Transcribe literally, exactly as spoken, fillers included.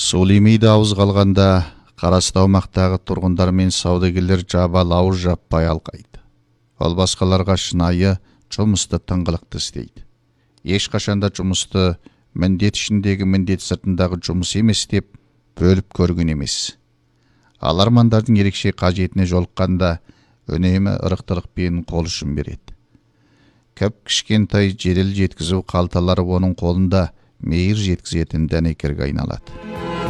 Сулеймейді ауыз қалғанда, Қарасты аумақтағы тұрғындар мен саудагерлер жабал ауыз жаппай алқайды. Ол басқаларға шынайы жұмысты тыңғылықты істейді. Ешқашанда жұмысты міндет ішіндегі міндет сыртындағы жұмыс емес деп бөліп көрген емес. Ал армандардың ерекше қажетіне жолыққанда үнемі ырықтылықпен қол ұшын береді. Кіп кішкентай жедел жеткізу қалталары оның қолында мейір жеткізетін дәнекерге айналады.